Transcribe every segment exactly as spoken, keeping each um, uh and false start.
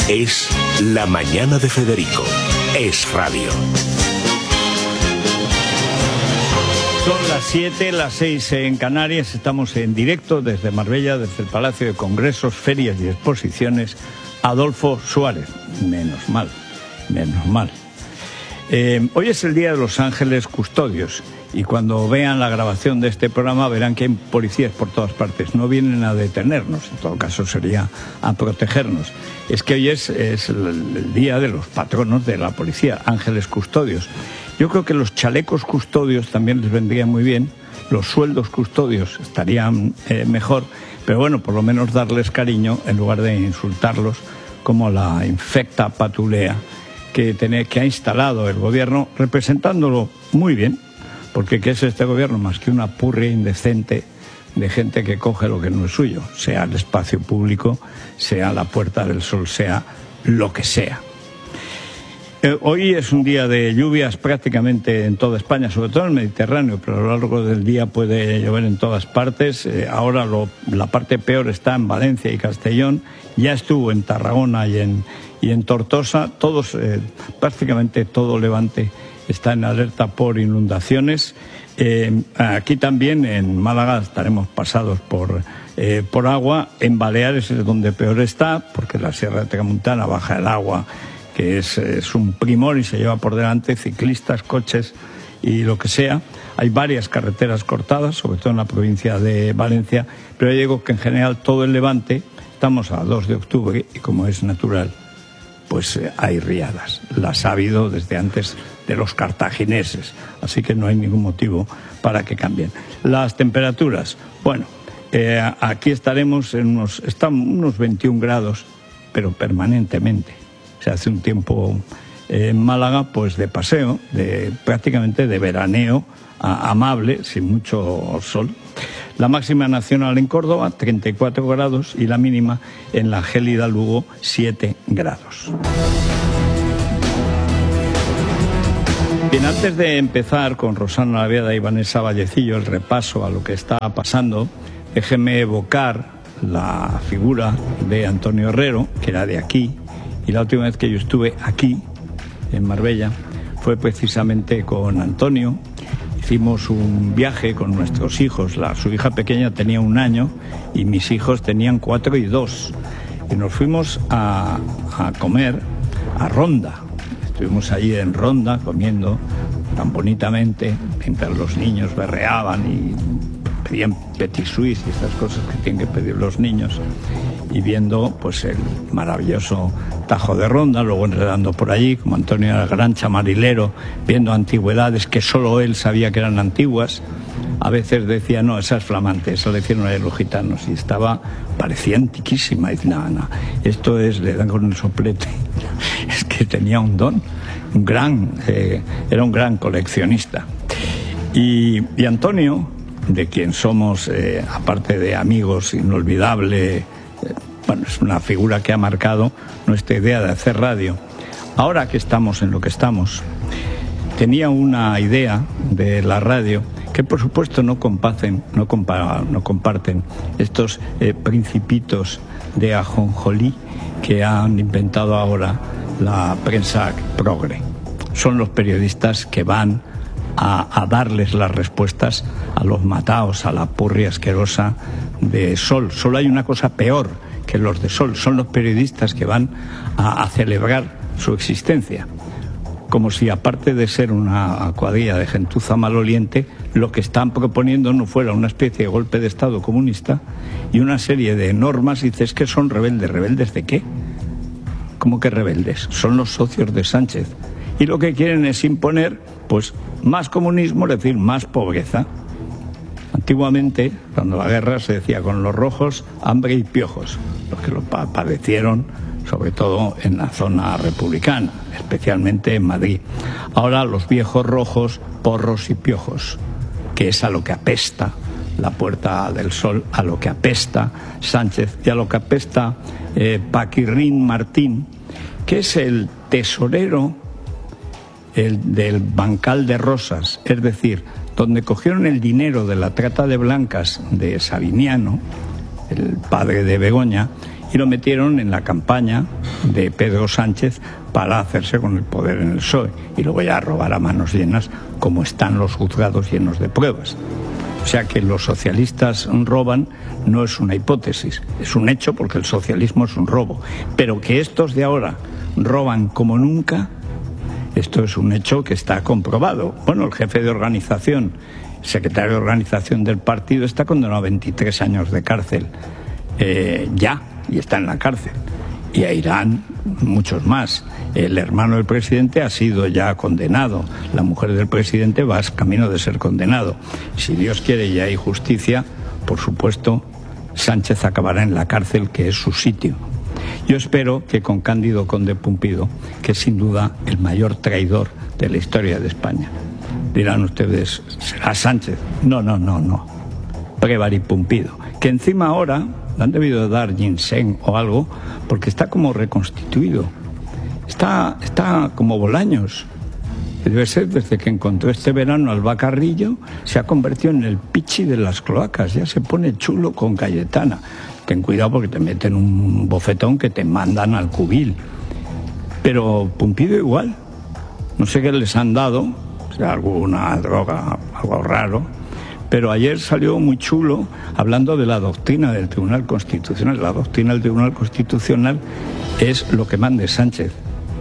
Es La Mañana de Federico. Es radio. Son las siete, las seis en Canarias. Estamos en directo desde Marbella, desde el Palacio de Congresos, Ferias y Exposiciones Adolfo Suárez. Menos mal, menos mal. Eh, hoy es el Día de los Ángeles Custodios y cuando vean la grabación de este programa verán que hay policías por todas partes. No vienen a detenernos, en todo caso sería a protegernos. Es que hoy es, es el, el Día de los patronos de la policía, ángeles custodios. Yo creo que los chalecos custodios también les vendría muy bien, los sueldos custodios estarían eh, mejor, pero bueno, por lo menos darles cariño en lugar de insultarlos como la infecta patulea que, tiene, que ha instalado el gobierno, representándolo muy bien, porque ¿qué es este gobierno más que una purria indecente de gente que coge lo que no es suyo, sea el espacio público, sea la Puerta del Sol, sea lo que sea? Eh, hoy es un día de lluvias prácticamente en toda España, sobre todo en el Mediterráneo, pero a lo largo del día puede llover en todas partes. Eh, ahora lo, la parte peor está en Valencia y Castellón, ya estuvo en Tarragona y en, y en Tortosa. Todos, eh, prácticamente todo Levante está en alerta por inundaciones. Eh, aquí también en Málaga estaremos pasados por, eh, por agua. En Baleares es donde peor está, porque la Sierra de Tramontana baja el agua, que es, es un primor y se lleva por delante ciclistas, coches y lo que sea. Hay varias carreteras cortadas, sobre todo en la provincia de Valencia, pero ya digo que en general todo el Levante, estamos a dos de octubre y como es natural, pues eh, hay riadas. Las ha habido desde antes de los cartagineses, así que no hay ningún motivo para que cambien. Las temperaturas, bueno, eh, aquí estaremos en unos, están unos veintiún grados, pero permanentemente. Se hace un tiempo eh, en Málaga, pues de paseo, de prácticamente de veraneo, a, amable, sin mucho sol. La máxima nacional en Córdoba, treinta y cuatro grados, y la mínima en la gélida Lugo, siete grados. Bien, antes de empezar con Rosana Laviada y Vanessa Vallecillo el repaso a lo que está pasando, déjenme evocar la figura de Antonio Herrero, que era de aquí, y la última vez que yo estuve aquí, en Marbella, fue precisamente con Antonio. Hicimos un viaje con nuestros hijos. La, su hija pequeña tenía un año y mis hijos tenían cuatro y dos. Y nos fuimos a, a comer a Ronda. Estuvimos allí en Ronda comiendo tan bonitamente, mientras los niños berreaban y pedían petit suisse y estas cosas que tienen que pedir los niños, y viendo pues el maravilloso Tajo de Ronda, luego enredando por allí, como Antonio era gran chamarilero, viendo antigüedades que solo él sabía que eran antiguas. A veces decía, no, esa es flamante, eso le hicieron a los gitanos, y estaba, parecía antiquísima, y dice, no, no, esto es, le dan con el soplete. Es que tenía un don, un gran, eh, era un gran coleccionista. Y, y Antonio, de quien somos, eh, aparte de amigos, inolvidable, eh, bueno, es una figura que ha marcado nuestra idea de hacer radio. Ahora que estamos en lo que estamos, tenía una idea de la radio que por supuesto no comparten, no, compa, no comparten estos eh, principitos de ajonjolí que han inventado ahora la prensa progre. Son los periodistas que van a, a darles las respuestas a los mataos, a la purria asquerosa de Sol. Solo hay una cosa peor que los de Sol, son los periodistas que van a, a celebrar su existencia. Como si, aparte de ser una cuadrilla de gentuza maloliente, lo que están proponiendo no fuera una especie de golpe de Estado comunista y una serie de normas. Y dices que son rebeldes. ¿Rebeldes de qué? ¿Cómo que rebeldes? Son los socios de Sánchez. Y lo que quieren es imponer, pues, más comunismo, es decir, más pobreza. Antiguamente, cuando la guerra, se decía con los rojos, hambre y piojos, los que lo padecieron sobre todo en la zona republicana, especialmente en Madrid. Ahora los viejos rojos, porros y piojos, que es a lo que apesta la Puerta del Sol, a lo que apesta Sánchez y a lo que apesta eh, Paquirrín Martín, que es el tesorero el del Bancal de Rosas, es decir, donde cogieron el dinero de la trata de blancas de Sabiniano, el padre de Begoña, y lo metieron en la campaña de Pedro Sánchez para hacerse con el poder en el P S O E y luego ya robar a manos llenas, como están los juzgados llenos de pruebas. O sea que los socialistas roban no es una hipótesis, es un hecho, porque el socialismo es un robo. Pero que estos de ahora roban como nunca, esto es un hecho que está comprobado. Bueno, el jefe de organización, secretario de organización del partido, está condenado a veintitrés años de cárcel eh, ya, y está en la cárcel. Y a irán muchos más. El hermano del presidente ha sido ya condenado. La mujer del presidente va camino de ser condenado. Si Dios quiere y hay justicia, por supuesto, Sánchez acabará en la cárcel, que es su sitio. Yo espero que con Cándido Conde Pumpido, que es sin duda el mayor traidor de la historia de España. Dirán ustedes, ¿será Sánchez? No, no, no, no. Prévary Pumpido. Que encima ahora le han debido dar ginseng o algo, porque está como reconstituido. Está, está como Bolaños. Debe ser desde que encontró este verano al Bacarrillo, se ha convertido en el pichi de las cloacas. Ya se pone chulo con Cayetana. Ten cuidado porque te meten un bofetón que te mandan al cubil. Pero Pumpido igual. No sé qué les han dado, o sea, alguna droga, algo raro. Pero ayer salió muy chulo hablando de la doctrina del Tribunal Constitucional. La doctrina del Tribunal Constitucional es lo que mande Sánchez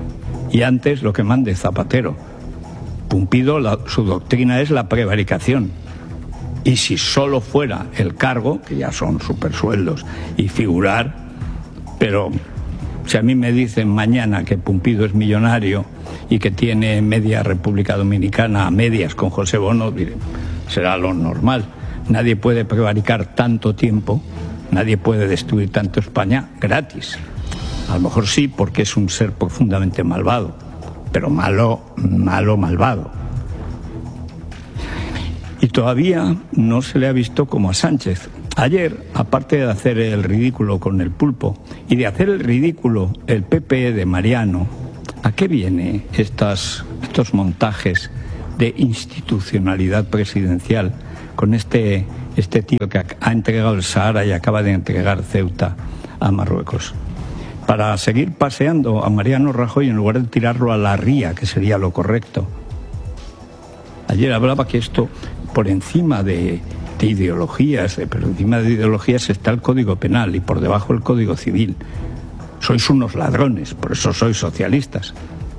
y antes lo que mande Zapatero. Pumpido, la, su doctrina es la prevaricación. Y si solo fuera el cargo, que ya son supersueldos, y figurar, pero si a mí me dicen mañana que Pumpido es millonario y que tiene media República Dominicana a medias con José Bono, diré, será lo normal. Nadie puede prevaricar tanto tiempo, nadie puede destruir tanto España gratis. A lo mejor sí, porque es un ser profundamente malvado, pero malo, malo, malvado. Y todavía no se le ha visto como a Sánchez. Ayer, aparte de hacer el ridículo con el pulpo y de hacer el ridículo el P P de Mariano, ¿a qué viene estas, estos montajes de institucionalidad presidencial con este, este tío que ha entregado el Sahara y acaba de entregar Ceuta a Marruecos? Para seguir paseando a Mariano Rajoy en lugar de tirarlo a la ría, que sería lo correcto. Ayer hablaba que esto, por encima de, de ideologías, de, por encima de ideologías está el Código Penal y por debajo el Código Civil. Sois unos ladrones, por eso sois socialistas.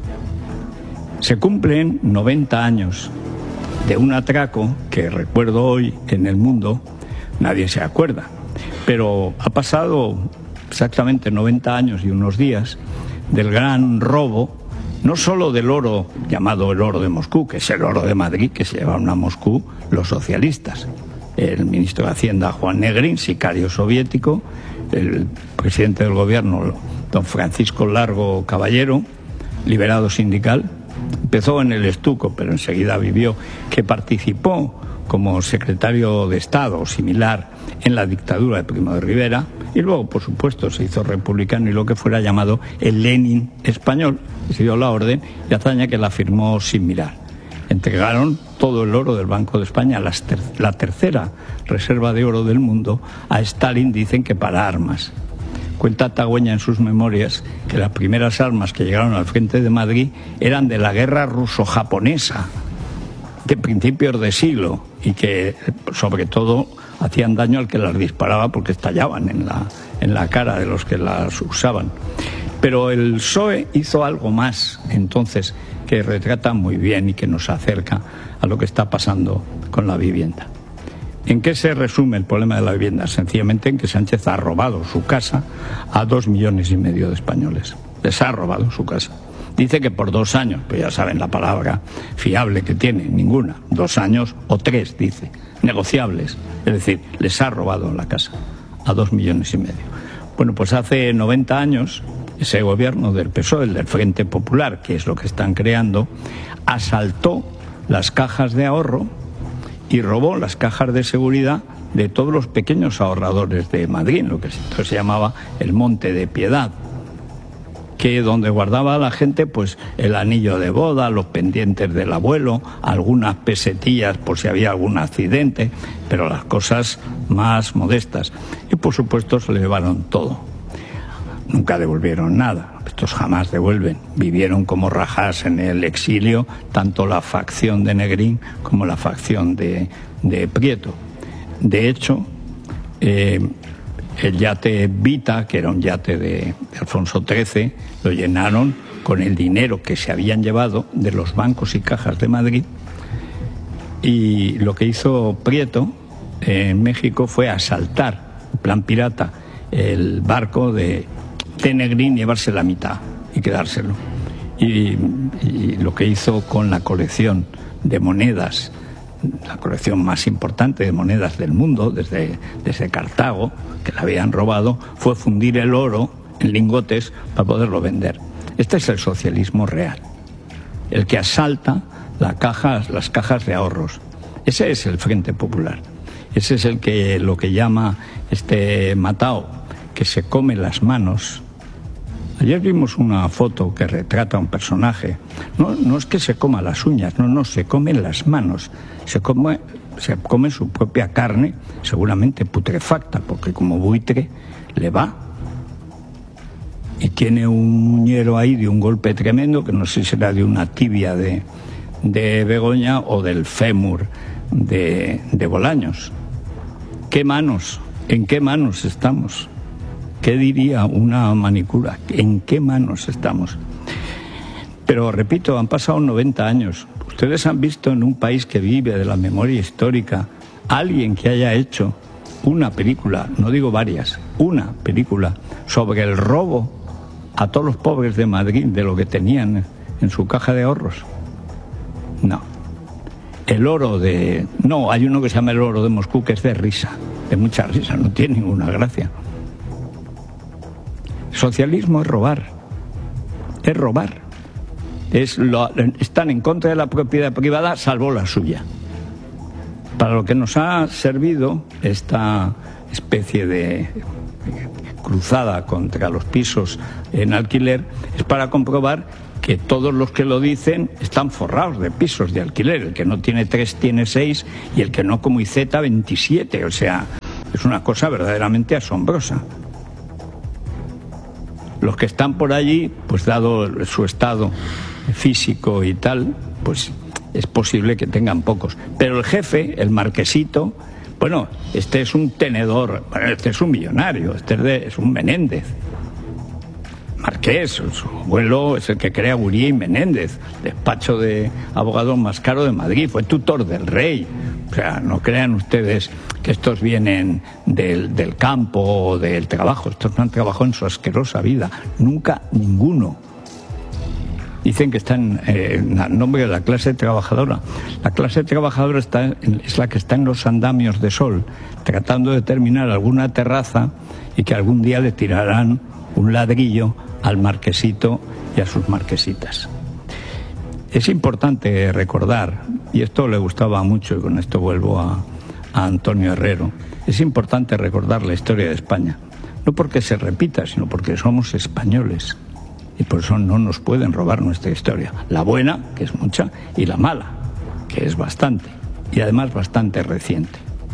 Se cumplen noventa años de un atraco que recuerdo hoy en el mundo, nadie se acuerda, pero ha pasado exactamente noventa años y unos días del gran robo, no solo del oro llamado el oro de Moscú, que es el oro de Madrid, que se llevaron a Moscú los socialistas. El ministro de Hacienda, Juan Negrín, sicario soviético, el presidente del gobierno, don Francisco Largo Caballero, liberado sindical, empezó en el estuco, pero enseguida vivió, que participó como secretario de Estado similar en la dictadura de Primo de Rivera, y luego, por supuesto, se hizo republicano y lo que fuera llamado el Lenin español, que se dio la orden, y hazaña que la firmó sin mirar. Entregaron todo el oro del Banco de España, la, ter la tercera reserva de oro del mundo, a Stalin, dicen que para armas. Cuenta Tagüeña en sus memorias que las primeras armas que llegaron al frente de Madrid eran de la guerra ruso-japonesa, de principios de siglo, y que sobre todo hacían daño al que las disparaba porque estallaban en la, en la cara de los que las usaban. Pero el P S O E hizo algo más entonces que retrata muy bien y que nos acerca a lo que está pasando con la vivienda. ¿En qué se resume el problema de la vivienda? Sencillamente en que Sánchez ha robado su casa a dos millones y medio de españoles. Les ha robado su casa. Dice que por dos años, pues ya saben la palabra fiable que tiene, ninguna. Dos años o tres, dice, negociables. Es decir, les ha robado la casa a dos millones y medio. Bueno, pues hace noventa años, ese gobierno del P S O E, el del Frente Popular, que es lo que están creando, asaltó las cajas de ahorro y robó las cajas de seguridad de todos los pequeños ahorradores de Madrid, lo que entonces se llamaba el Monte de Piedad, que donde guardaba a la gente pues el anillo de boda, los pendientes del abuelo, algunas pesetillas por si había algún accidente, pero las cosas más modestas. Y por supuesto se le llevaron todo. nunca devolvieron nada. Estos jamás devuelven. Vivieron como rajas en el exilio, tanto la facción de Negrín como la facción de, de Prieto. De hecho, eh, el yate Vita, que era un yate de, de Alfonso trece, lo llenaron con el dinero que se habían llevado de los bancos y cajas de Madrid. Y lo que hizo Prieto en México fue asaltar, en plan pirata, el barco de, de Negrín, llevarse la mitad y quedárselo. Y, y lo que hizo con la colección de monedas, la colección más importante de monedas del mundo, desde, desde Cartago, que la habían robado, fue fundir el oro en lingotes para poderlo vender. Este es el socialismo real, el que asalta la caja, las cajas de ahorros. Ese es el Frente Popular. Ese es el que lo que llama este Matao, que se come las manos. Ayer vimos una foto que retrata a un personaje. No, no es que se coma las uñas, no, no, se come las manos. Se come, se come su propia carne, seguramente putrefacta, porque como buitre le va. Y tiene un muñero ahí de un golpe tremendo, que no sé si será de una tibia de, de Begoña o del fémur de, de Bolaños. ¿Qué manos? ¿En qué manos estamos? ¿Qué diría una manicura? ¿En qué manos estamos? Pero repito, han pasado noventa años. Ustedes han visto en un país que vive de la memoria histórica alguien que haya hecho una película, no digo varias, una película sobre el robo a todos los pobres de Madrid de lo que tenían en su caja de ahorros. No. El oro de... No, hay uno que se llama el oro de Moscú, que es de risa, de mucha risa, no tiene ninguna gracia. Socialismo es robar, es robar. Es lo, están en contra de la propiedad privada, salvo la suya. Para lo que nos ha servido esta especie de cruzada contra los pisos en alquiler es para comprobar que todos los que lo dicen están forrados de pisos de alquiler. El que no tiene tres tiene seis y el que no, como Iceta, veintisiete. O sea, es una cosa verdaderamente asombrosa. Los que están por allí, pues dado su estado físico y tal, pues es posible que tengan pocos. Pero el jefe, el marquesito, bueno, este es un tenedor, bueno, este es un millonario, este es, de, es un Menéndez. Marqués, su abuelo es el que crea Guría y Menéndez, despacho de abogados más caro de Madrid, fue tutor del rey. O sea, no crean ustedes que estos vienen del, del campo o del trabajo, estos no han trabajado en su asquerosa vida, nunca ninguno. Dicen que están eh, en nombre de la clase trabajadora. La clase trabajadora está en, es la que está en los andamios de sol, tratando de terminar alguna terraza y que algún día le tirarán un ladrillo al marquesito y a sus marquesitas. Es importante recordar, y esto le gustaba mucho, y con esto vuelvo a, a Antonio Herrero, es importante recordar la historia de España, no porque se repita, sino porque somos españoles, y por eso no nos pueden robar nuestra historia, la buena, que es mucha, y la mala, que es bastante, y además bastante reciente.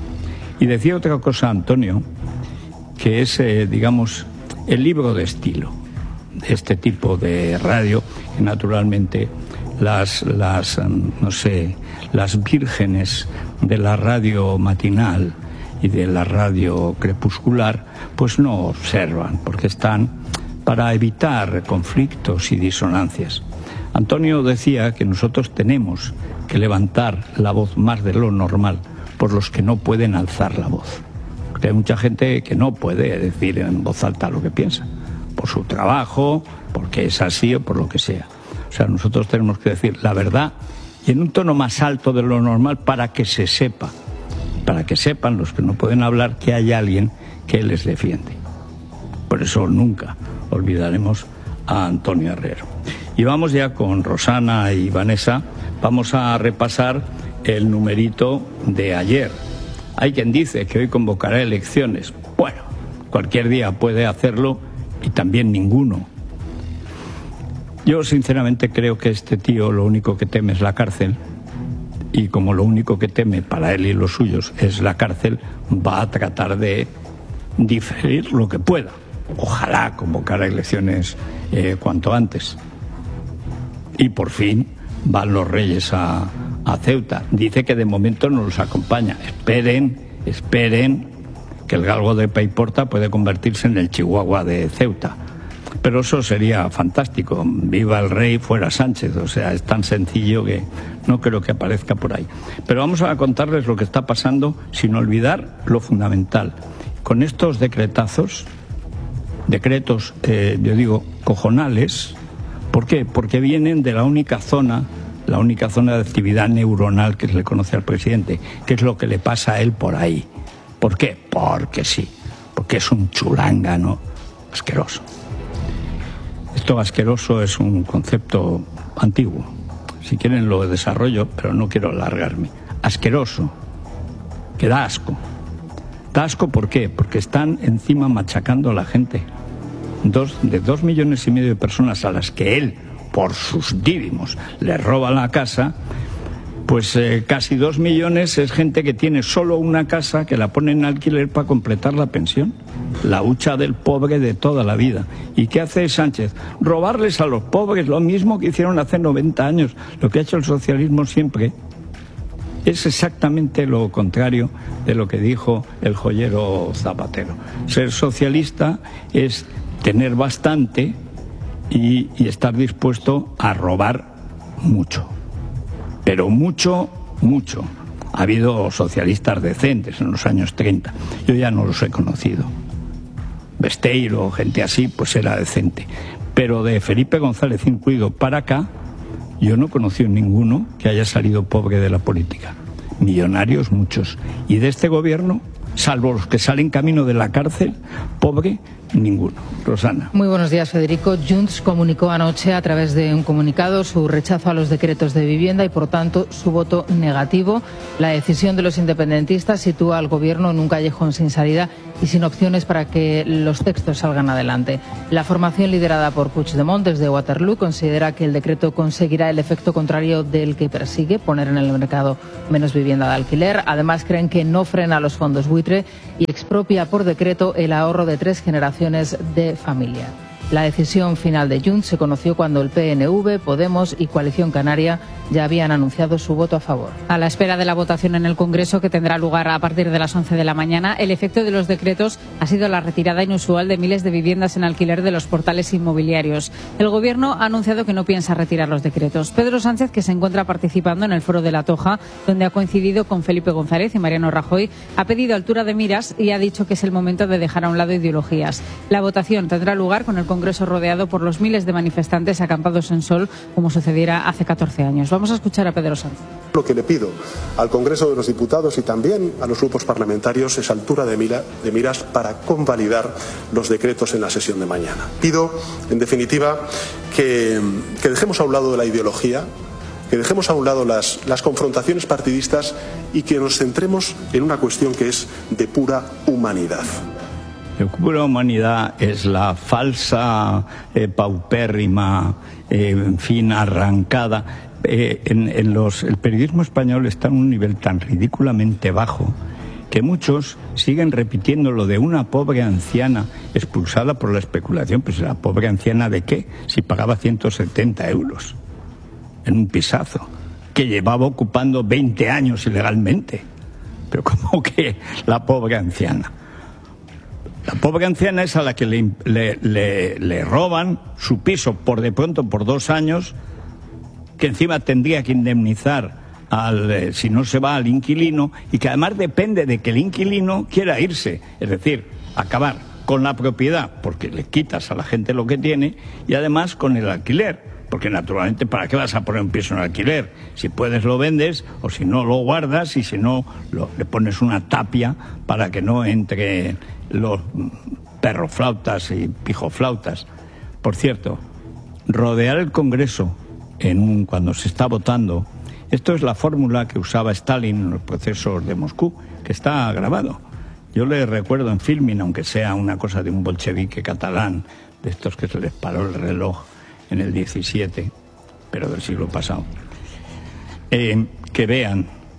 Y decía otra cosa Antonio, que es, eh, digamos, el libro de estilo de este tipo de radio, que naturalmente las, las, no sé, las vírgenes de la radio matinal y de la radio crepuscular, pues no observan, porque están para evitar conflictos y disonancias. Antonio decía que nosotros tenemos que levantar la voz más de lo normal por los que no pueden alzar la voz. Porque hay mucha gente que no puede decir en voz alta lo que piensa, por su trabajo, porque es así o por lo que sea. O sea, nosotros tenemos que decir la verdad y en un tono más alto de lo normal para que se sepa, para que sepan los que no pueden hablar que hay alguien que les defiende. Por eso nunca olvidaremos a Antonio Herrero. Y vamos ya con Rosana y Vanessa, vamos a repasar el numerito de ayer. Hay quien dice que hoy convocará elecciones. Bueno, cualquier día puede hacerlo y también ninguno. Yo sinceramente creo que este tío lo único que teme es la cárcel, y como lo único que teme para él y los suyos es la cárcel, va a tratar de diferir lo que pueda. ojalá convocara elecciones eh, cuanto antes. Y por fin van los reyes a, a Ceuta. Dice que de momento no los acompaña. Esperen, esperen, que el galgo de Paiporta puede convertirse en el Chihuahua de Ceuta. Pero eso sería fantástico. Viva el rey, fuera Sánchez. O sea, es tan sencillo que no creo que aparezca por ahí. Pero vamos a contarles lo que está pasando sin olvidar lo fundamental. Con estos decretazos, decretos, eh, yo digo, cojonales. ¿Por qué? Porque vienen de la única zona, la única zona de actividad neuronal que se le conoce al presidente, que es lo que le pasa a él por ahí. ¿Por qué? Porque sí, porque es un chulángano asqueroso. Esto asqueroso es un concepto antiguo. Si quieren lo desarrollo, pero no quiero alargarme. Asqueroso, que da asco. Da asco, ¿por qué? Porque están encima machacando a la gente. Dos, de dos millones y medio de personas a las que él, por sus dívimos, le roba la casa, pues eh, casi dos millones es gente que tiene solo una casa, que la pone en alquiler para completar la pensión. La hucha del pobre de toda la vida. ¿Y qué hace Sánchez? Robarles a los pobres, lo mismo que hicieron hace noventa años, lo que ha hecho el socialismo siempre. Es exactamente lo contrario de lo que dijo el joyero Zapatero. Ser socialista es tener bastante y, y estar dispuesto a robar mucho. Pero mucho, mucho. Ha habido socialistas decentes en los años treinta. Yo ya no los he conocido. Besteiro, gente así, pues era decente. Pero de Felipe González incluido para acá, yo no he conocido ninguno que haya salido pobre de la política. Millonarios muchos. Y de este gobierno, salvo los que salen camino de la cárcel, pobre ninguno. Rosana. Muy buenos días, Federico. Junts comunicó anoche a través de un comunicado su rechazo a los decretos de vivienda y, por tanto, su voto negativo. La decisión de los independentistas sitúa al gobierno en un callejón sin salida y sin opciones para que los textos salgan adelante. La formación liderada por Puigdemont desde Waterloo considera que el decreto conseguirá el efecto contrario del que persigue, poner en el mercado menos vivienda de alquiler. Además, creen que no frena los fondos buitre y expropia por decreto el ahorro de tres generaciones de familia. La decisión final de Junts se conoció cuando el P N V, Podemos y Coalición Canaria ya habían anunciado su voto a favor. A la espera de la votación en el Congreso, que tendrá lugar a partir de las once de la mañana, el efecto de los decretos ha sido la retirada inusual de miles de viviendas en alquiler de los portales inmobiliarios. El Gobierno ha anunciado que no piensa retirar los decretos. Pedro Sánchez, que se encuentra participando en el Foro de la Toja, donde ha coincidido con Felipe González y Mariano Rajoy, ha pedido altura de miras y ha dicho que es el momento de dejar a un lado ideologías. La votación tendrá lugar con el Congreso rodeado por los miles de manifestantes acampados en sol, como sucediera hace catorce años. Vamos a escuchar a Pedro Sánchez. Lo que le pido al Congreso de los Diputados y también a los grupos parlamentarios es altura de, mira, de miras para convalidar los decretos en la sesión de mañana. Pido, en definitiva, que, que dejemos a un lado la ideología, que dejemos a un lado las, las confrontaciones partidistas y que nos centremos en una cuestión que es de pura humanidad. De pura humanidad es la falsa, eh, paupérrima, eh, en fin, arrancada. Eh, en, en los, el periodismo español está en un nivel tan ridículamente bajo que muchos siguen repitiendo lo de una pobre anciana expulsada por la especulación. Pues la pobre anciana ¿de qué? Si pagaba ciento setenta euros en un pisazo, que llevaba ocupando veinte años ilegalmente. Pero ¿cómo que la pobre anciana? La pobre anciana es a la que le, le, le, le roban su piso por de pronto por dos años, que encima tendría que indemnizar al, eh, si no se va al inquilino, y que además depende de que el inquilino quiera irse, es decir, acabar con la propiedad, porque le quitas a la gente lo que tiene, y además con el alquiler, porque naturalmente ¿para qué vas a poner un piso en alquiler? Si puedes lo vendes, o si no lo guardas, y si no lo, le pones una tapia para que no entre los perroflautas y pijoflautas. Por cierto, rodear el Congreso en un, cuando se está votando, esto es la fórmula que usaba Stalin en los procesos de Moscú, que está grabado. Yo le recuerdo en filming, aunque sea una cosa de un bolchevique catalán, de estos que se les paró el reloj en el diecisiete, pero del siglo pasado, eh, que vean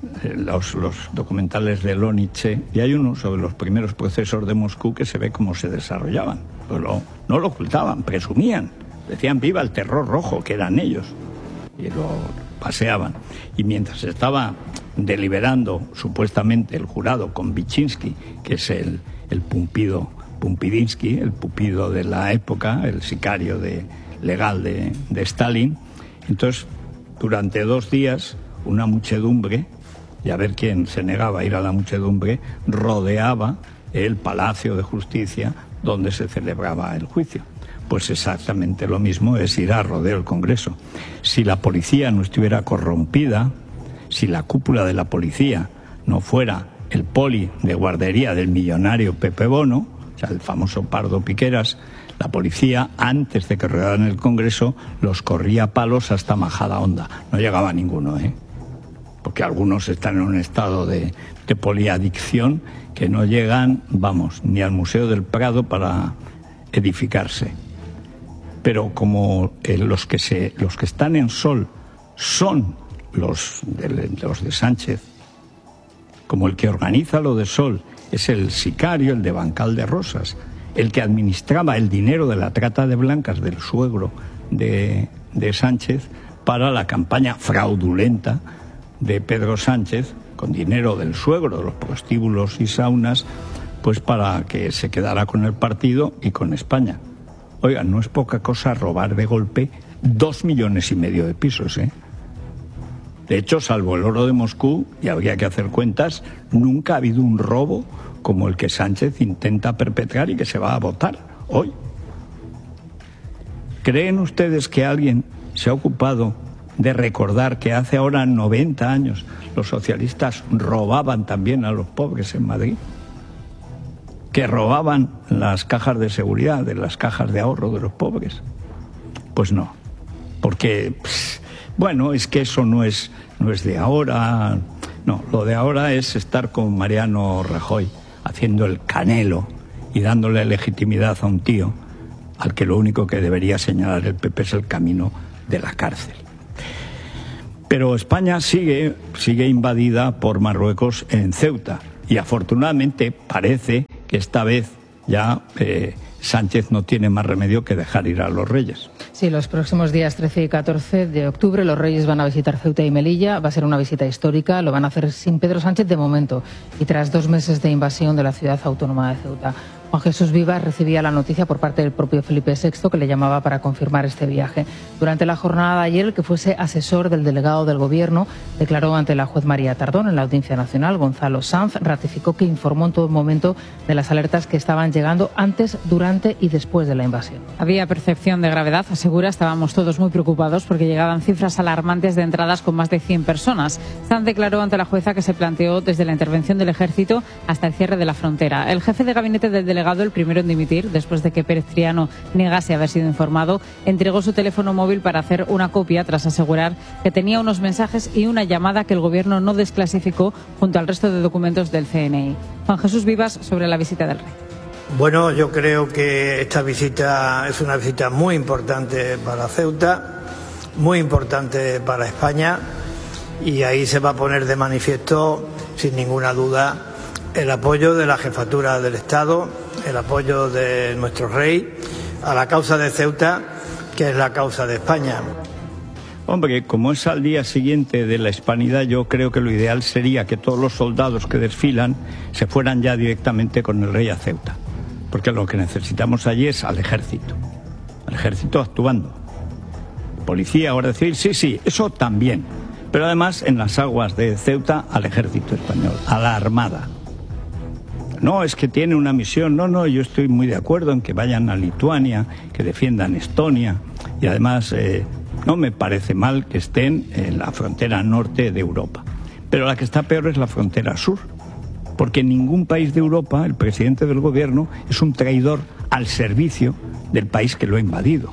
eh, los, los documentales de Loniche, y hay uno sobre los primeros procesos de Moscú que se ve cómo se desarrollaban. Pues lo, no lo ocultaban, presumían, decían viva el terror rojo, que eran ellos, y lo paseaban. Y mientras estaba deliberando supuestamente el jurado con Vichinsky, que es el, el pumpido Pumpidinsky, el pupido de la época, el sicario de, legal de, de Stalin, entonces durante dos días una muchedumbre, y a ver quién se negaba a ir a la muchedumbre, rodeaba el Palacio de Justicia donde se celebraba el juicio. Pues exactamente lo mismo es ir a rodear el Congreso. Si la policía no estuviera corrompida, si la cúpula de la policía no fuera el poli de guardería del millonario Pepe Bono, o sea, el famoso Pardo Piqueras, la policía, antes de que rodearan el Congreso, los corría a palos hasta Majadahonda. No llegaba ninguno, ¿eh? Porque algunos están en un estado de, de poliadicción que no llegan, vamos, ni al Museo del Prado para edificarse. Pero como eh, los que se, los que están en Sol son los de, los de Sánchez, como el que organiza lo de Sol es el sicario, el de Bancal de Rosas, el que administraba el dinero de la trata de blancas del suegro de, de Sánchez para la campaña fraudulenta de Pedro Sánchez, con dinero del suegro, de los prostíbulos y saunas, pues para que se quedara con el partido y con España. Oigan, no es poca cosa robar de golpe dos millones y medio de pisos, ¿eh? De hecho, salvo el oro de Moscú, y habría que hacer cuentas, nunca ha habido un robo como el que Sánchez intenta perpetrar y que se va a votar hoy. ¿Creen ustedes que alguien se ha ocupado de recordar que hace ahora noventa años los socialistas robaban también a los pobres en Madrid? ¿Que robaban las cajas de seguridad, de las cajas de ahorro de los pobres? Pues no, porque, pss, bueno, es que eso no es, no es de ahora. No, lo de ahora es estar con Mariano Rajoy haciendo el canelo y dándole legitimidad a un tío al que lo único que debería señalar el P P es el camino de la cárcel. Pero España sigue, sigue invadida por Marruecos en Ceuta, y afortunadamente parece que esta vez ya eh, Sánchez no tiene más remedio que dejar ir a los reyes. Sí, los próximos días trece y catorce de octubre los reyes van a visitar Ceuta y Melilla. Va a ser una visita histórica, lo van a hacer sin Pedro Sánchez de momento y tras dos meses de invasión de la ciudad autónoma de Ceuta. Juan Jesús Vivas recibía la noticia por parte del propio Felipe sexto, que le llamaba para confirmar este viaje. Durante la jornada de ayer, el que fuese asesor del delegado del Gobierno declaró ante la juez María Tardón en la Audiencia Nacional. Gonzalo Sanz ratificó que informó en todo momento de las alertas que estaban llegando antes, durante y después de la invasión. Había percepción de gravedad, asegura, estábamos todos muy preocupados porque llegaban cifras alarmantes de entradas con más de cien personas. Sanz declaró ante la jueza que se planteó desde la intervención del Ejército hasta el cierre de la frontera. El jefe de gabinete del delegado, el primero en dimitir, después de que Pérez Triano negase haber sido informado, entregó su teléfono móvil para hacer una copia tras asegurar que tenía unos mensajes y una llamada que el Gobierno no desclasificó junto al resto de documentos del C N I. Juan Jesús Vivas sobre la visita del rey. Bueno, yo creo que esta visita es una visita muy importante para Ceuta, muy importante para España, y ahí se va a poner de manifiesto, sin ninguna duda, el apoyo de la jefatura del Estado, el apoyo de nuestro rey a la causa de Ceuta, que es la causa de España. Hombre, como es al día siguiente de la Hispanidad, yo creo que lo ideal sería que todos los soldados que desfilan se fueran ya directamente con el rey a Ceuta, porque lo que necesitamos allí es al ejército, al ejército actuando. Policía, Guardia Civil, sí, sí, eso también, pero además en las aguas de Ceuta al ejército español, a la Armada. No, es que tiene una misión. No, no, yo estoy muy de acuerdo en que vayan a Lituania, que defiendan Estonia, y además eh, no me parece mal que estén en la frontera norte de Europa. Pero la que está peor es la frontera sur, porque en ningún país de Europa el presidente del Gobierno es un traidor al servicio del país que lo ha invadido.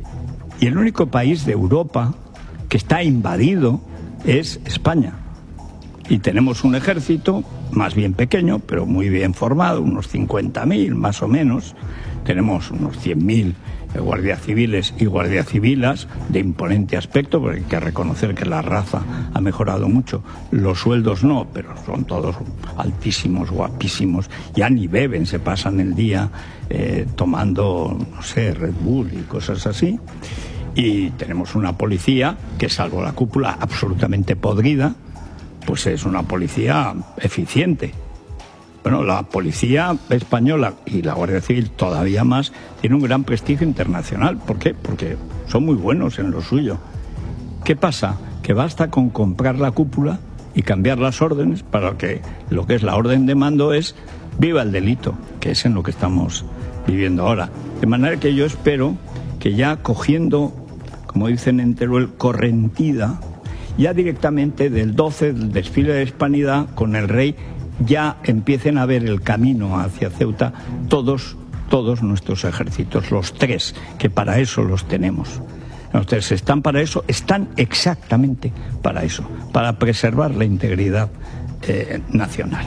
Y el único país de Europa que está invadido es España. Y tenemos un ejército más bien pequeño, pero muy bien formado, unos cincuenta mil más o menos. Tenemos unos cien mil guardias civiles y guardias civilas de imponente aspecto, porque hay que reconocer que la raza ha mejorado mucho. Los sueldos no, pero son todos altísimos, guapísimos. Ya ni beben, se pasan el día eh, tomando, no sé, Red Bull y cosas así. Y tenemos una policía que, salvo la cúpula absolutamente podrida, pues es una policía eficiente. Bueno, la policía española y la Guardia Civil todavía más tiene un gran prestigio internacional. ¿Por qué? Porque son muy buenos en lo suyo. ¿Qué pasa? Que basta con comprar la cúpula y cambiar las órdenes para que lo que es la orden de mando es viva el delito, que es en lo que estamos viviendo ahora. De manera que yo espero que ya cogiendo, como dicen en Teruel, correntida, ya directamente del doce, del desfile de Hispanidad con el rey, ya empiecen a ver el camino hacia Ceuta todos, todos nuestros ejércitos, los tres, que para eso los tenemos. Los tres están para eso, están exactamente para eso, para preservar la integridad eh, nacional.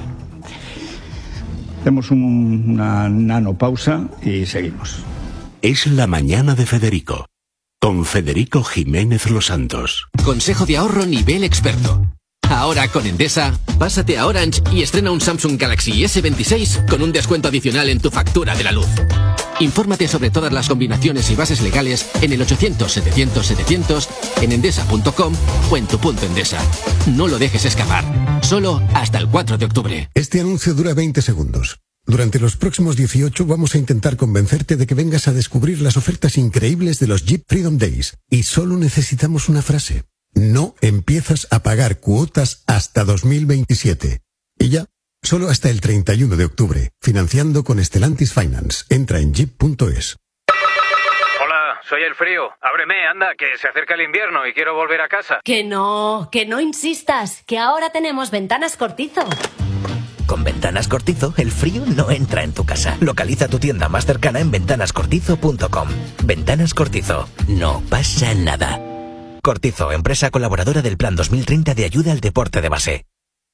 Hacemos un, una nanopausa y seguimos. Es la mañana de Federico, con Federico Jiménez Los Santos. Consejo de ahorro nivel experto. Ahora con Endesa, pásate a Orange y estrena un Samsung Galaxy ese veintiséis con un descuento adicional en tu factura de la luz. Infórmate sobre todas las combinaciones y bases legales en el ochocientos setecientos setecientos, en endesa punto com o en tu punto Endesa. No lo dejes escapar. Solo hasta el cuatro de octubre. Este anuncio dura veinte segundos. Durante los próximos dieciocho vamos a intentar convencerte de que vengas a descubrir las ofertas increíbles de los Jeep Freedom Days. Y solo necesitamos una frase. No empiezas a pagar cuotas hasta dos mil veintisiete. Y ya, solo hasta el treinta y uno de octubre, financiando con Stellantis Finance. Entra en jeep punto es. Hola, soy el frío. Ábreme, anda, que se acerca el invierno y quiero volver a casa. Que no, que no insistas, que ahora tenemos Ventanas Cortizo. Con Ventanas Cortizo, el frío no entra en tu casa. Localiza tu tienda más cercana en ventanas cortizo punto com. Ventanas Cortizo, no pasa nada. Cortizo, empresa colaboradora del Plan dos mil treinta de ayuda al deporte de base.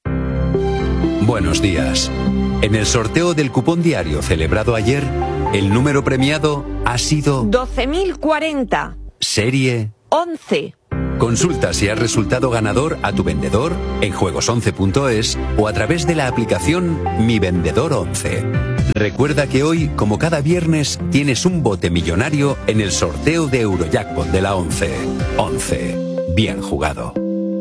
Buenos días. En el sorteo del cupón diario celebrado ayer, el número premiado ha sido doce mil cuarenta. Serie once. Consulta si has resultado ganador a tu vendedor en juegos once punto es o a través de la aplicación Mi Vendedor once. Recuerda que hoy, como cada viernes, tienes un bote millonario en el sorteo de Eurojackpot de la once. once. Bien jugado.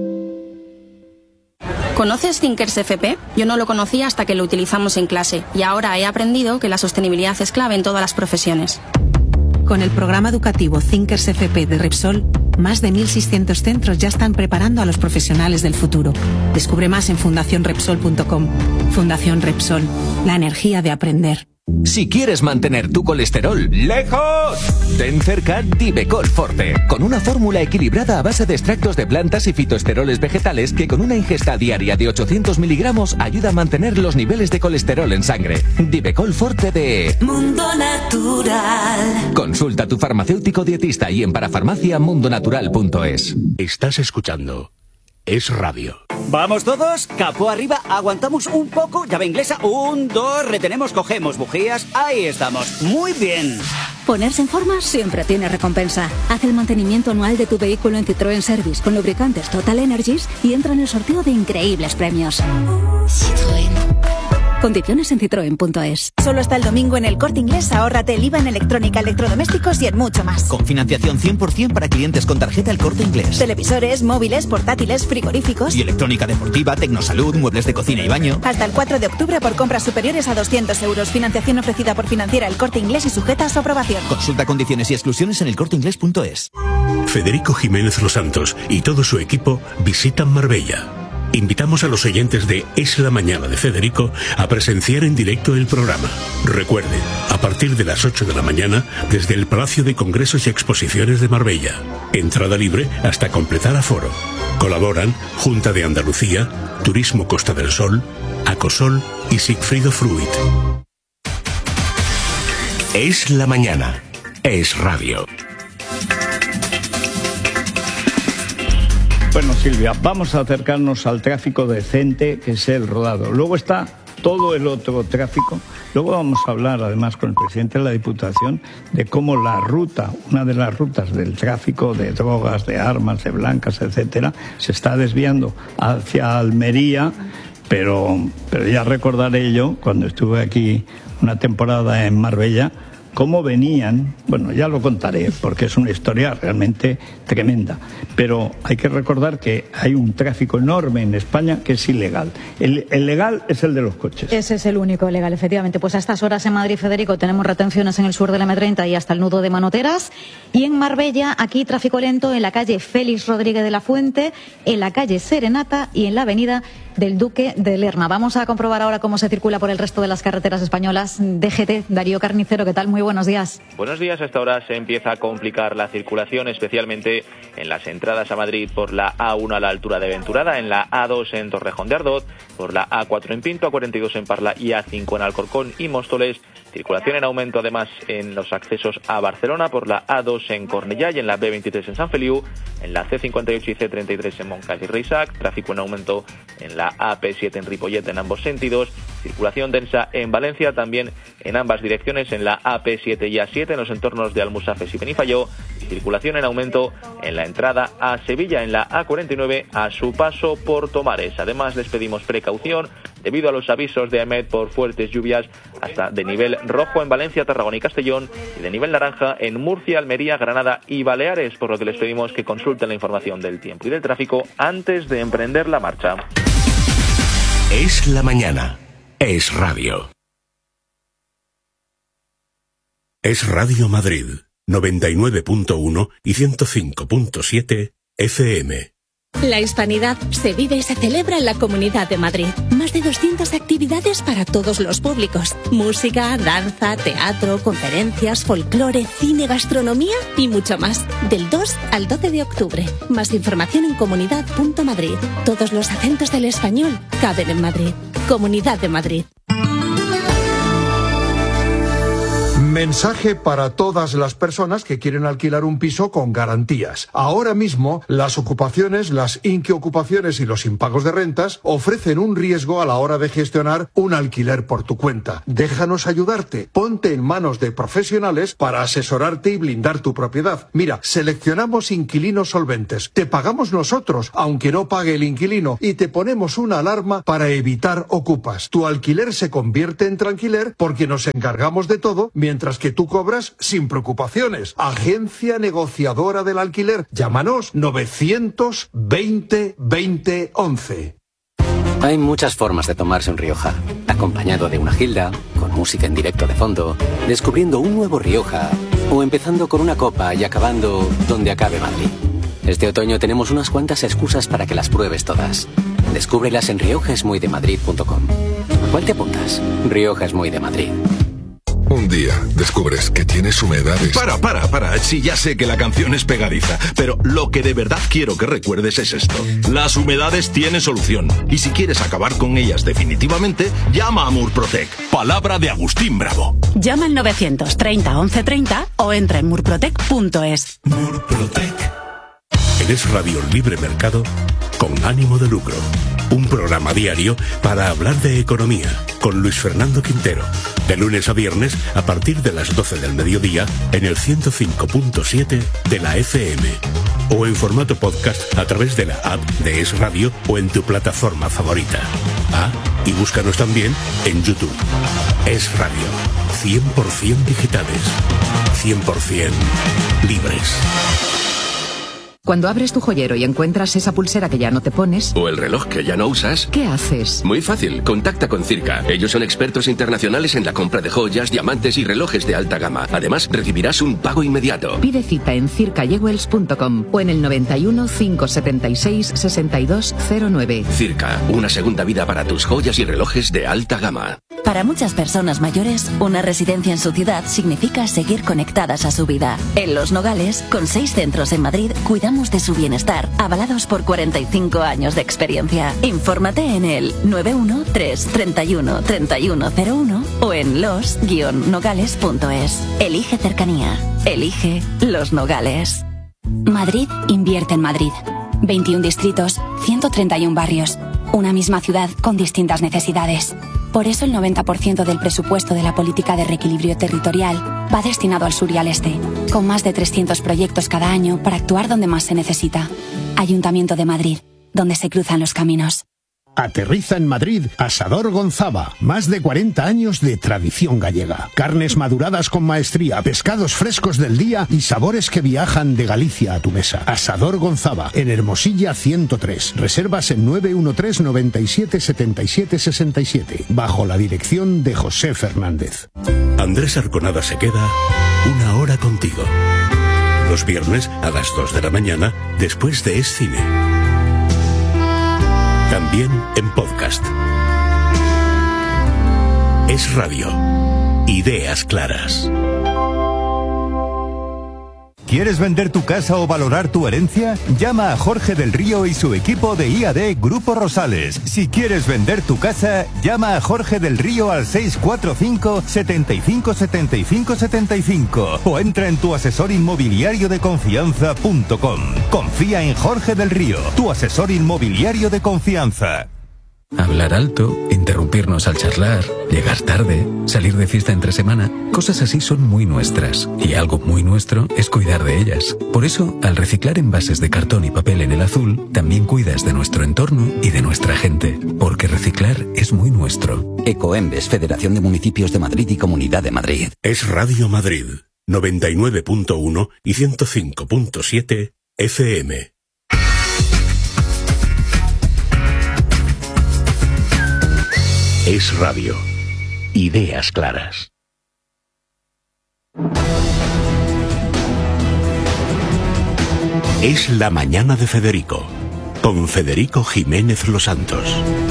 ¿Conoces Thinkers F P? Yo no lo conocía hasta que lo utilizamos en clase y ahora he aprendido que la sostenibilidad es clave en todas las profesiones. Con el programa educativo Thinkers F P de Repsol, más de mil seiscientos centros ya están preparando a los profesionales del futuro. Descubre más en fundación repsol punto com. Fundación Repsol, la energía de aprender. Si quieres mantener tu colesterol lejos, ten cerca Divecol Forte, con una fórmula equilibrada a base de extractos de plantas y fitoesteroles vegetales que con una ingesta diaria de ochocientos miligramos ayuda a mantener los niveles de colesterol en sangre. Divecol Forte de Mundo Natural. Consulta a tu farmacéutico dietista y en parafarmacia mundo natural punto es. Estás escuchando Es Radio. ¿Vamos todos? Capó arriba, aguantamos un poco, llave inglesa, un, dos, retenemos, cogemos bujías, ahí estamos, muy bien. Ponerse en forma siempre tiene recompensa. Haz el mantenimiento anual de tu vehículo en Citroën Service con lubricantes Total Energies y entra en el sorteo de increíbles premios. Citroën. Condiciones en citroen punto es. Solo hasta el domingo en El Corte Inglés ahórrate el I V A en electrónica, electrodomésticos y en mucho más. Con financiación cien por ciento para clientes con tarjeta El Corte Inglés. Televisores, móviles, portátiles, frigoríficos. Y electrónica deportiva, tecnosalud, muebles de cocina y baño. Hasta el cuatro de octubre por compras superiores a doscientos euros. Financiación ofrecida por Financiera El Corte Inglés y sujeta a su aprobación. Consulta condiciones y exclusiones en el corte inglés punto es. Federico Jiménez Los Santos y todo su equipo visitan Marbella. Invitamos a los oyentes de Es la Mañana de Federico a presenciar en directo el programa. Recuerde, a partir de las ocho de la mañana, desde el Palacio de Congresos y Exposiciones de Marbella. Entrada libre hasta completar aforo. Colaboran Junta de Andalucía, Turismo Costa del Sol, Acosol y Sigfrido Fruit. Es la Mañana. Es Radio. Bueno, Silvia, vamos a acercarnos al tráfico decente, que es el rodado. Luego está todo el otro tráfico. Luego vamos a hablar, además, con el presidente de la Diputación de cómo la ruta, una de las rutas del tráfico de drogas, de armas, de blancas, etcétera, se está desviando hacia Almería, pero, pero ya recordaré yo, cuando estuve aquí una temporada en Marbella, cómo venían, bueno, ya lo contaré, porque es una historia realmente tremenda, pero hay que recordar que hay un tráfico enorme en España que es ilegal. El, el legal es el de los coches. Ese es el único legal, efectivamente. Pues a estas horas en Madrid, Federico, tenemos retenciones en el sur de la eme treinta y hasta el nudo de Manoteras, y en Marbella, aquí tráfico lento en la calle Félix Rodríguez de la Fuente, en la calle Serenata y en la avenida del Duque de Lerma. Vamos a comprobar ahora cómo se circula por el resto de las carreteras españolas. D G T, Darío Carnicero, ¿qué tal? Muy buenos días. Buenos días. A esta hora se empieza a complicar la circulación, especialmente en las entradas a Madrid por la A uno a la altura de Venturada, en la A dos en Torrejón de Ardoz, por la A cuatro en Pinto, A cuarenta y dos en Parla y A cinco en Alcorcón y Móstoles. Circulación en aumento además en los accesos a Barcelona por la A dos en Cornellá y en la B veintitrés en San Feliu, en la C cincuenta y ocho y C treinta y tres en Montcada y Reixac, tráfico en aumento en la A P siete en Ripollet en ambos sentidos, circulación densa en Valencia también en ambas direcciones en la A P siete y A siete en los entornos de Almusafes y Benifayó, y circulación en aumento en la entrada a Sevilla en la A cuarenta y nueve a su paso por Tomares. Además les pedimos precaución debido a los avisos de AEMET por fuertes lluvias hasta de nivel rojo en Valencia, Tarragona y Castellón y de nivel naranja en Murcia, Almería, Granada y Baleares, por lo que les pedimos que consulten la información del tiempo y del tráfico antes de emprender la marcha. Es la mañana. Es radio. Es Radio Madrid, noventa y nueve punto uno y ciento cinco punto siete F M. La hispanidad se vive y se celebra en la Comunidad de Madrid. Más de doscientas actividades para todos los públicos. Música, danza, teatro, conferencias, folclore, cine, gastronomía y mucho más. Del dos al doce de octubre. Más información en comunidad punto madrid. Todos los acentos del español caben en Madrid. Comunidad de Madrid. Mensaje para todas las personas que quieren alquilar un piso con garantías. Ahora mismo, las ocupaciones, las inquiocupaciones y los impagos de rentas ofrecen un riesgo a la hora de gestionar un alquiler por tu cuenta. Déjanos ayudarte. Ponte en manos de profesionales para asesorarte y blindar tu propiedad. Mira, seleccionamos inquilinos solventes. Te pagamos nosotros, aunque no pague el inquilino, y te ponemos una alarma para evitar ocupas. Tu alquiler se convierte en tranquiler porque nos encargamos de todo, mientras Mientras que tú cobras sin preocupaciones. Agencia negociadora del alquiler. Llámanos novecientos veinte veinte once. Hay muchas formas de tomarse un Rioja. Acompañado de una gilda, con música en directo de fondo, descubriendo un nuevo Rioja, o empezando con una copa y acabando donde acabe Madrid. Este otoño tenemos unas cuantas excusas para que las pruebes todas. Descúbrelas en rioja es muy de madrid punto com. ¿Cuál te apuntas? Rioja es muy de Madrid. Un día descubres que tienes humedades. Para, para, para. Sí, ya sé que la canción es pegadiza, pero lo que de verdad quiero que recuerdes es esto. Las humedades tienen solución. Y si quieres acabar con ellas definitivamente, llama a Murprotec. Palabra de Agustín Bravo. Llama al novecientos treinta once treinta o entra en murprotec punto es. Murprotec. Eres Radio Libre Mercado con ánimo de lucro. Un programa diario para hablar de economía con Luis Fernando Quintero. De lunes a viernes a partir de las doce del mediodía en el ciento cinco punto siete de la F M. O en formato podcast a través de la app de Es Radio o en tu plataforma favorita. Ah, y búscanos también en YouTube. Es Radio. cien por ciento digitales. cien por ciento libres. Cuando abres tu joyero y encuentras esa pulsera que ya no te pones... o el reloj que ya no usas... ¿qué haces? Muy fácil, contacta con Circa. Ellos son expertos internacionales en la compra de joyas, diamantes y relojes de alta gama. Además, recibirás un pago inmediato. Pide cita en circa jewels punto com o en el noventa y uno, cinco setenta y seis, sesenta y dos cero nueve. Circa, una segunda vida para tus joyas y relojes de alta gama. Para muchas personas mayores, una residencia en su ciudad significa seguir conectadas a su vida. En Los Nogales, con seis centros en Madrid, cuidamos de su bienestar, avalados por cuarenta y cinco años de experiencia. Infórmate en el nueve uno tres, treinta y uno, treinta y uno cero uno o en los guion nogales punto es. Elige cercanía. Elige Los Nogales. Madrid invierte en Madrid. veintiún distritos, ciento treinta y uno barrios. Una misma ciudad con distintas necesidades. Por eso el noventa por ciento del presupuesto de la política de reequilibrio territorial va destinado al sur y al este, con más de trescientos proyectos cada año para actuar donde más se necesita. Ayuntamiento de Madrid, donde se cruzan los caminos. Aterriza en Madrid Asador Gonzaba, más de cuarenta años de tradición gallega. Carnes maduradas con maestría, pescados frescos del día y sabores que viajan de Galicia a tu mesa. Asador Gonzaba, en Hermosilla ciento tres. Reservas en nueve uno tres, noventa y siete, setenta y siete, sesenta y siete, bajo la dirección de José Fernández. Andrés Arconada se queda una hora contigo. Los viernes a las dos de la mañana, después de Es Cine. También en podcast. Es Radio. Ideas claras. ¿Quieres vender tu casa o valorar tu herencia? Llama a Jorge del Río y su equipo de I A D Grupo Rosales. Si quieres vender tu casa, llama a Jorge del Río al seis cuatro cinco, setenta y cinco, setenta y cinco, setenta y cinco o entra en tu asesor inmobiliario de confianza punto com. Confía en Jorge del Río, tu asesor inmobiliario de confianza. Hablar alto, interrumpirnos al charlar, llegar tarde, salir de fiesta entre semana, cosas así son muy nuestras. Y algo muy nuestro es cuidar de ellas. Por eso, al reciclar envases de cartón y papel en el azul, también cuidas de nuestro entorno y de nuestra gente. Porque reciclar es muy nuestro. Ecoembes, Federación de Municipios de Madrid y Comunidad de Madrid. Es Radio Madrid, noventa y nueve punto uno y ciento cinco punto siete F M. Es Radio. Ideas claras. Es la mañana de Federico, con Federico Jiménez Los Santos.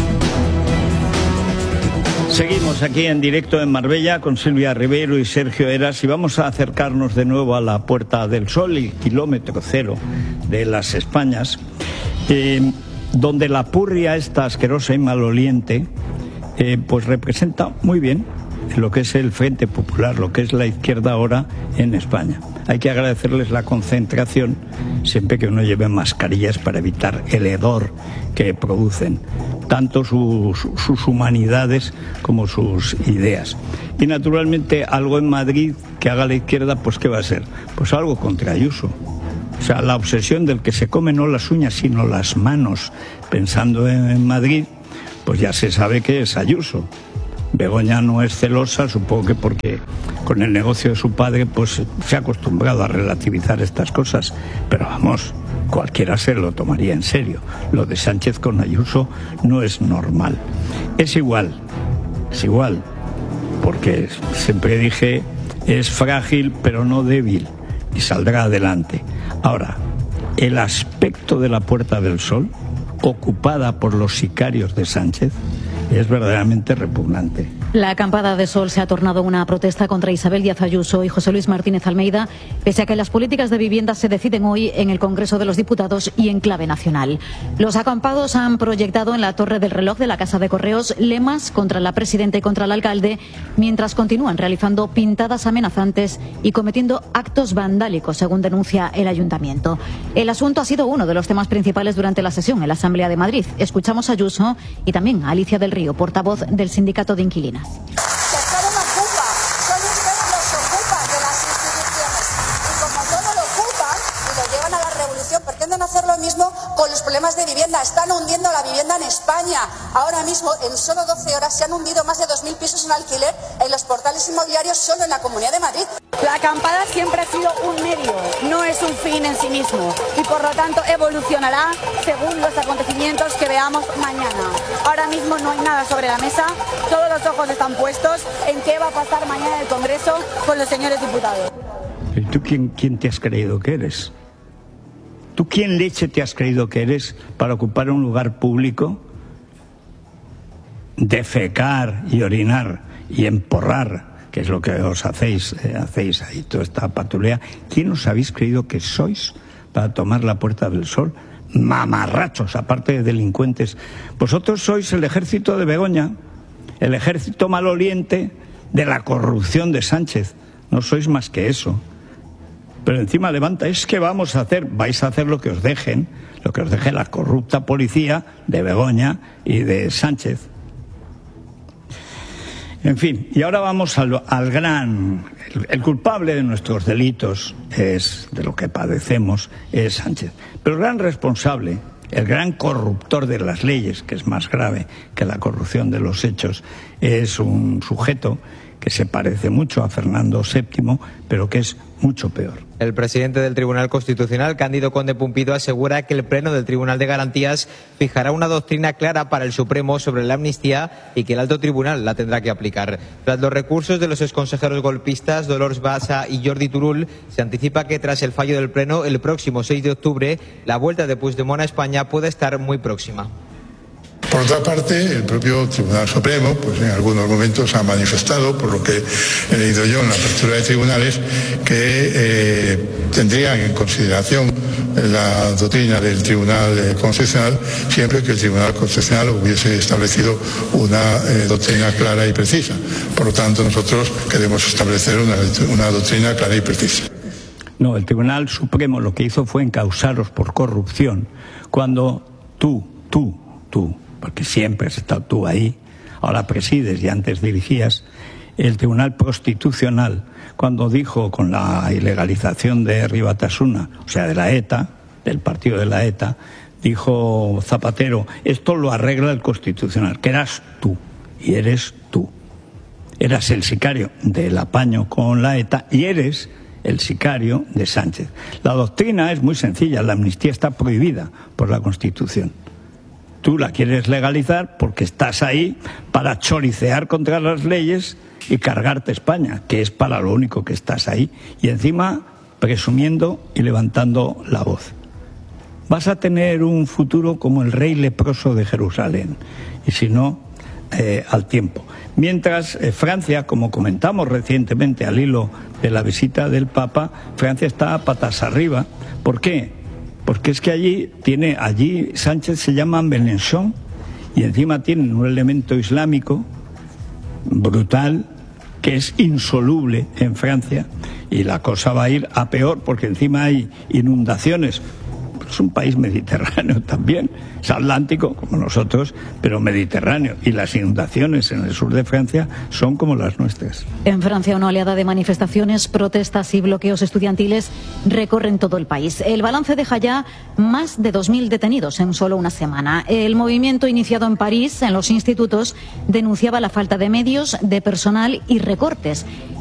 Seguimos aquí en directo en Marbella con Silvia Ribeiro y Sergio Eras y vamos a acercarnos de nuevo a la Puerta del Sol, el kilómetro cero de las Españas, eh, donde la purria esta asquerosa y maloliente Eh, pues representa muy bien lo que es el Frente Popular, lo que es la izquierda ahora en España. Hay que agradecerles la concentración, siempre que uno lleve mascarillas para evitar el hedor que producen, tanto sus, sus humanidades como sus ideas. Y naturalmente algo en Madrid que haga la izquierda, pues ¿qué va a ser? Pues algo contra Ayuso. O sea, la obsesión del que se come no las uñas sino las manos, pensando en, en Madrid, pues ya se sabe que es Ayuso. Begoña no es celosa, supongo que porque con el negocio de su padre pues se ha acostumbrado a relativizar estas cosas, pero vamos, cualquiera se lo tomaría en serio. Lo de Sánchez con Ayuso no es normal. Es igual, es igual, porque siempre dije, es frágil pero no débil y saldrá adelante. Ahora, el aspecto de la Puerta del Sol, ocupada por los sicarios de Sánchez, es verdaderamente repugnante. La acampada de sol se ha tornado una protesta contra Isabel Díaz Ayuso y José Luis Martínez Almeida, pese a que las políticas de vivienda se deciden hoy en el Congreso de los Diputados y en clave nacional. Los acampados han proyectado en la Torre del Reloj de la Casa de Correos lemas contra la presidenta y contra el alcalde, mientras continúan realizando pintadas amenazantes y cometiendo actos vandálicos, según denuncia el Ayuntamiento. El asunto ha sido uno de los temas principales durante la sesión en la Asamblea de Madrid. Escuchamos a Ayuso y también a Alicia del Río, portavoz del Sindicato de Inquilinas. Que todo lo ocupa, son ustedes los que ocupan de las instituciones y como todo lo ocupan y lo llevan a la revolución, pretenden hacer lo mismo con los problemas de vivienda. Están hundiendo la vivienda en España. Ahora mismo, en solo doce horas, se han hundido más de dos mil pisos en alquiler en los portales inmobiliarios solo en la Comunidad de Madrid. La acampada siempre ha sido un medio, no es un fin en sí mismo y por lo tanto evolucionará según los acontecimientos que veamos mañana. Ahora mismo no hay nada sobre la mesa, todos los ojos están puestos en qué va a pasar mañana en el Congreso con los señores diputados. ¿Y tú quién, quién te has creído que eres? ¿Tú quién leche te has creído que eres para ocupar un lugar público, defecar y orinar y emporrar, que es lo que os hacéis, eh, hacéis ahí toda esta patulea? ¿Quién os habéis creído que sois para tomar la Puerta del Sol? Mamarrachos, aparte de delincuentes. Vosotros sois el ejército de Begoña, el ejército maloliente de la corrupción de Sánchez. No sois más que eso. Pero encima levanta, es que vamos a hacer, vais a hacer lo que os dejen, lo que os deje la corrupta policía de Begoña y de Sánchez. En fin, y ahora vamos al, al gran... El, el culpable de nuestros delitos, es de lo que padecemos, es Sánchez. Pero el gran responsable, el gran corruptor de las leyes, que es más grave que la corrupción de los hechos, es un sujeto que se parece mucho a Fernando séptimo, pero que es mucho peor. El presidente del Tribunal Constitucional, Cándido Conde Pumpido, asegura que el Pleno del Tribunal de Garantías fijará una doctrina clara para el Supremo sobre la amnistía y que el Alto Tribunal la tendrá que aplicar. Tras los recursos de los exconsejeros golpistas Dolors Bassa y Jordi Turull, se anticipa que tras el fallo del Pleno, el próximo seis de octubre, la vuelta de Puigdemont a España puede estar muy próxima. Por otra parte, el propio Tribunal Supremo, pues en algunos momentos ha manifestado, por lo que he leído yo en la apertura de tribunales, que eh, tendrían en consideración la doctrina del Tribunal Constitucional siempre que el Tribunal Constitucional hubiese establecido una eh, doctrina clara y precisa. Por lo tanto, nosotros queremos establecer una, una doctrina clara y precisa. No, el Tribunal Supremo lo que hizo fue encausaros por corrupción cuando tú, tú, tú, porque siempre has estado tú ahí, ahora presides y antes dirigías, el Tribunal Constitucional, cuando dijo con la ilegalización de Herri Batasuna, o sea, de la ETA, del partido de la ETA, dijo Zapatero, esto lo arregla el Constitucional, que eras tú, y eres tú. Eras el sicario del apaño con la ETA y eres el sicario de Sánchez. La doctrina es muy sencilla, la amnistía está prohibida por la Constitución. Tú la quieres legalizar porque estás ahí para choricear contra las leyes y cargarte España, que es para lo único que estás ahí. Y encima presumiendo y levantando la voz. Vas a tener un futuro como el rey leproso de Jerusalén, y si no, eh, al tiempo. Mientras eh, Francia, como comentamos recientemente al hilo de la visita del Papa, Francia está a patas arriba. ¿Por qué? Porque es que allí tiene, allí Sánchez se llama Mélenchon y encima tienen un elemento islámico brutal que es insoluble en Francia y la cosa va a ir a peor porque encima hay inundaciones. Es un país mediterráneo también, es atlántico como nosotros, pero mediterráneo, y las inundaciones en el sur de Francia son como las nuestras. En Francia, una oleada de manifestaciones, protestas y bloqueos estudiantiles recorren todo el país. El balance deja ya más de dos mil detenidos en solo una semana. El movimiento iniciado en París, en los institutos, denunciaba la falta de medios, de personal y recortes.